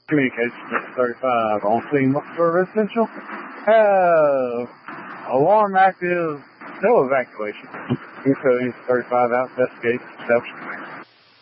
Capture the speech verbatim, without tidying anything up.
Communications thirty-five on scene for residential. Have alarm active, no evacuation. Info thirty-five out, investigate, establishment.